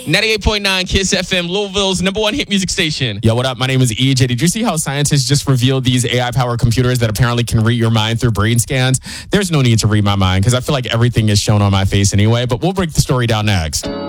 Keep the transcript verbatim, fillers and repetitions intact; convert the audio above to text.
ninety-eight point nine Kiss F M, Louisville's number one hit music station. Yo, what up? My name is E J. Did you see how scientists just revealed these A I-powered computers that apparently can read your mind through brain scans? There's no need to read my mind because I feel like everything is shown on my face anyway, but we'll break the story down next.